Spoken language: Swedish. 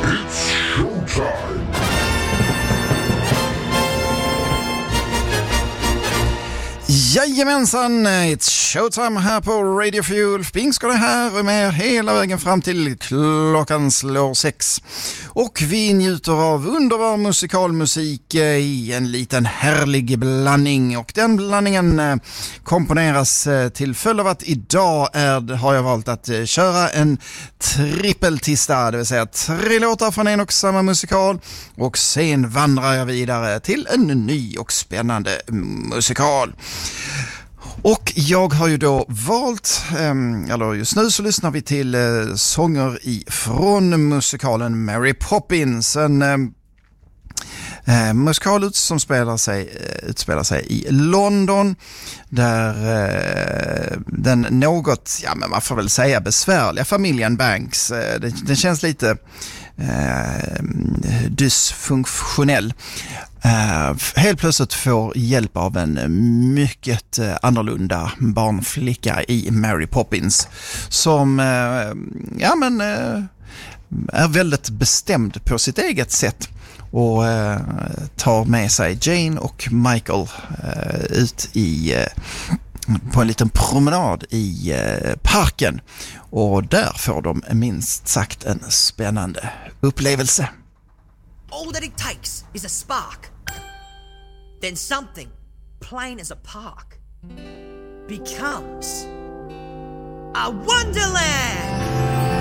It's showtime! Jajamensan, it's showtime här på Radio Fuel. Ping ska det här med hela vägen fram till klockan slår 6. Och vi njuter av underbar musikalmusik i en liten härlig blandning. Och den blandningen komponeras till följd av att idag har jag valt att köra en trippeltista. Det vill säga 3 låtar från en och samma musikal. Och sen vandrar jag vidare till en ny och spännande musikal. Och jag har ju då valt, eller just nu så lyssnar vi till sånger från musikalen Mary Poppins. En musikal som utspelar sig i London, där den något, ja men man får väl säga besvärliga familjen Banks, den känns lite dysfunktionell. Helt plötsligt får hjälp av en mycket annorlunda barnflicka i Mary Poppins som är väldigt bestämd på sitt eget sätt och tar med sig Jane och Michael ut på en liten promenad i parken, och där får de minst sagt en spännande upplevelse. All that it takes is a spark. Then something, plain as a park, becomes a wonderland!